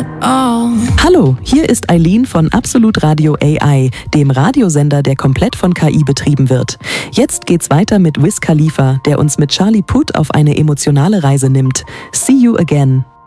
at all. Hallo, hier ist Eileen von Absolut Radio AI, dem Radiosender, der komplett von KI betrieben wird. Jetzt geht's weiter mit Wiz Khalifa, der uns mit Charlie Puth auf eine emotionale Reise nimmt. See you again.